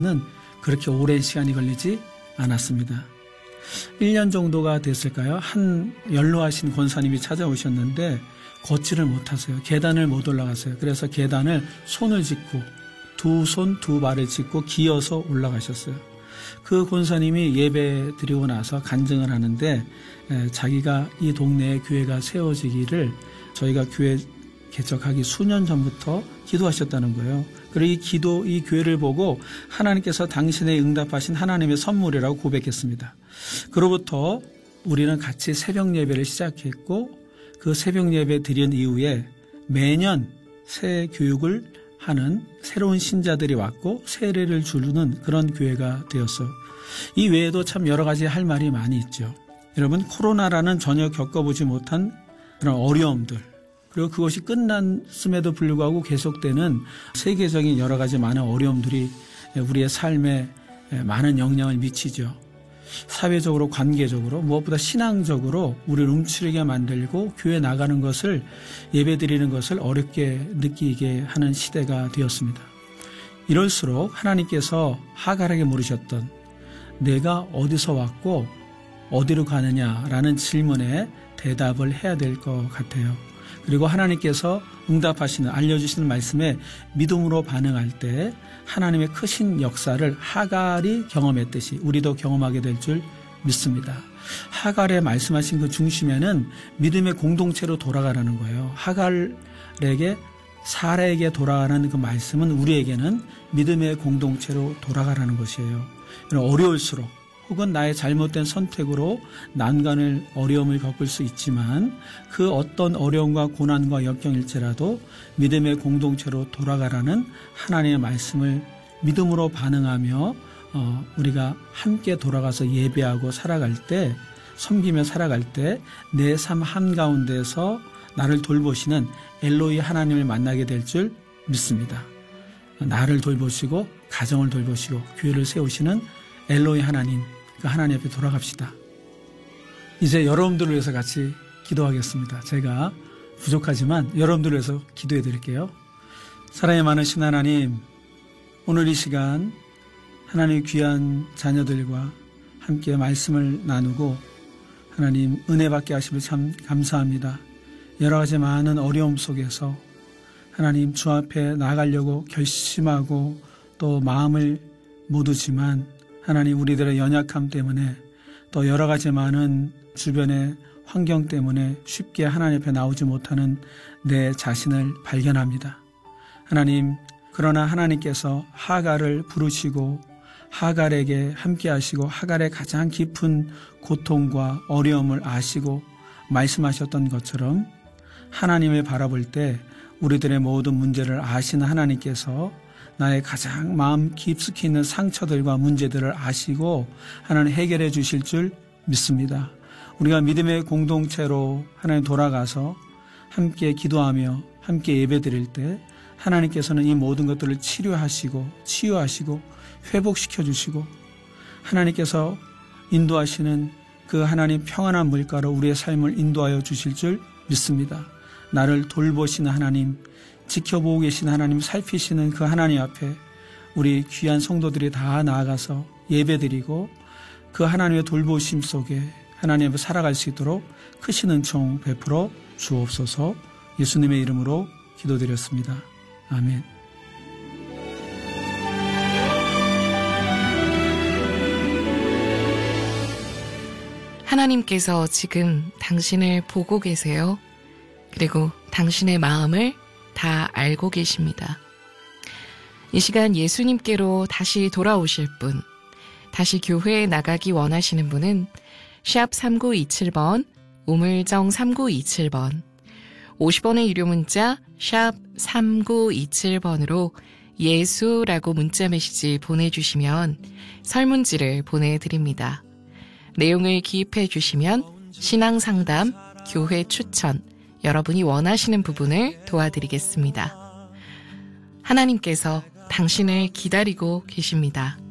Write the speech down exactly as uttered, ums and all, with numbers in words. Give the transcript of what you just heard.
그렇게 오랜 시간이 걸리지 않았습니다. 일 년 정도가 됐을까요? 한 연로하신 권사님이 찾아오셨는데 걷지를 못하세요. 계단을 못 올라가세요. 그래서 계단을 손을 짚고 두 손, 두 발을 짚고 기어서 올라가셨어요. 그 권사님이 예배 드리고 나서 간증을 하는데 자기가 이 동네에 교회가 세워지기를 저희가 교회 개척하기 수년 전부터 기도하셨다는 거예요. 그리고 이 기도, 이 교회를 보고 하나님께서 당신의 응답하신 하나님의 선물이라고 고백했습니다. 그로부터 우리는 같이 새벽 예배를 시작했고 그 새벽 예배 드린 이후에 매년 새 교육을 하는 새로운 신자들이 왔고 세례를 주는 그런 교회가 되었어요. 이 외에도 참 여러 가지 할 말이 많이 있죠. 여러분, 코로나라는 전혀 겪어보지 못한 그런 어려움들, 그리고 그것이 끝났음에도 불구하고 계속되는 세계적인 여러 가지 많은 어려움들이 우리의 삶에 많은 영향을 미치죠. 사회적으로, 관계적으로, 무엇보다 신앙적으로 우리를 움츠리게 만들고 교회 나가는 것을, 예배드리는 것을 어렵게 느끼게 하는 시대가 되었습니다. 이럴수록 하나님께서 하갈에게 물으셨던 내가 어디서 왔고 어디로 가느냐라는 질문에 대답을 해야 될 것 같아요. 그리고 하나님께서 응답하시는, 알려주시는 말씀에 믿음으로 반응할 때 하나님의 크신 역사를 하갈이 경험했듯이 우리도 경험하게 될 줄 믿습니다. 하갈에 말씀하신 그 중심에는 믿음의 공동체로 돌아가라는 거예요. 하갈에게, 사라에게 돌아가는 그 말씀은 우리에게는 믿음의 공동체로 돌아가라는 것이에요. 어려울수록 혹은 나의 잘못된 선택으로 난간을, 어려움을 겪을 수 있지만 그 어떤 어려움과 고난과 역경일지라도 믿음의 공동체로 돌아가라는 하나님의 말씀을 믿음으로 반응하며 어, 우리가 함께 돌아가서 예배하고 살아갈 때, 섬기며 살아갈 때 내 삶 한가운데서 나를 돌보시는 엘로이 하나님을 만나게 될 줄 믿습니다. 나를 돌보시고 가정을 돌보시고 교회를 세우시는 엘로이 하나님, 그 하나님 앞에 돌아갑시다. 이제 여러분들을 위해서 같이 기도하겠습니다. 제가 부족하지만 여러분들을 위해서 기도해 드릴게요. 사랑이 많으신 하나님, 오늘 이 시간 하나님의 귀한 자녀들과 함께 말씀을 나누고 하나님 은혜 받게 하심을 참 감사합니다. 여러 가지 많은 어려움 속에서 하나님 주 앞에 나가려고 결심하고 또 마음을 모두지만 하나님 우리들의 연약함 때문에 또 여러 가지 많은 주변의 환경 때문에 쉽게 하나님 앞에 나오지 못하는 내 자신을 발견합니다. 하나님, 그러나 하나님께서 하갈을 부르시고 하갈에게 함께 하시고 하갈의 가장 깊은 고통과 어려움을 아시고 말씀하셨던 것처럼 하나님을 바라볼 때 우리들의 모든 문제를 아시는 하나님께서 나의 가장 마음 깊숙이 있는 상처들과 문제들을 아시고 하나님 해결해 주실 줄 믿습니다. 우리가 믿음의 공동체로 하나님 돌아가서 함께 기도하며 함께 예배드릴 때 하나님께서는 이 모든 것들을 치료하시고 치유하시고 회복시켜 주시고 하나님께서 인도하시는 그 하나님 평안한 물가로 우리의 삶을 인도하여 주실 줄 믿습니다. 나를 돌보시는 하나님, 지켜보고 계신 하나님, 살피시는 그 하나님 앞에 우리 귀한 성도들이 다 나아가서 예배드리고 그 하나님의 돌보심 속에 하나님 앞에 살아갈 수 있도록 크신 은총 베풀어 주옵소서. 예수님의 이름으로 기도드렸습니다. 아멘. 하나님께서 지금 당신을 보고 계세요. 그리고 당신의 마음을 다 알고 계십니다. 이 시간 예수님께로 다시 돌아오실 분, 다시 교회에 나가기 원하시는 분은 샵 삼구이칠 번, 우물정 삼구이칠 번, 오십 원의 유료 문자 샵 삼구이칠 번으로 예수라고 문자 메시지 보내주시면 설문지를 보내드립니다. 내용을 기입해 주시면 신앙상담, 교회 추천, 여러분이 원하시는 부분을 도와드리겠습니다. 하나님께서 당신을 기다리고 계십니다.